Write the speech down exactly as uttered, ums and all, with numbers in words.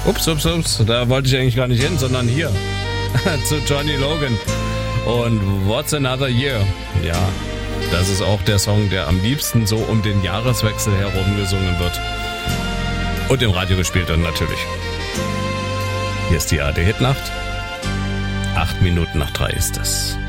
Ups, ups, ups, da wollte ich eigentlich gar nicht hin, sondern hier zu Johnny Logan und What's Another Year. Ja, das ist auch der Song, der am liebsten so um den Jahreswechsel herum gesungen wird. Und im Radio gespielt wird natürlich. Hier ist die A R D Hitnacht. Acht Minuten nach drei ist es.